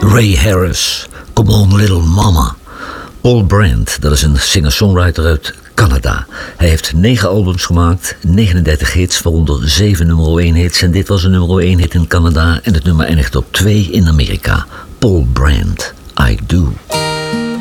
Ray Harris, Come On Little Mama. Paul Brand, dat is een singer-songwriter uit Canada. Hij heeft 9 albums gemaakt, 39 hits, waaronder 7 nummer 1 hits. En dit was een nummer 1 hit in Canada en het nummer eindigt op 2 in Amerika. Paul Brand, I Do.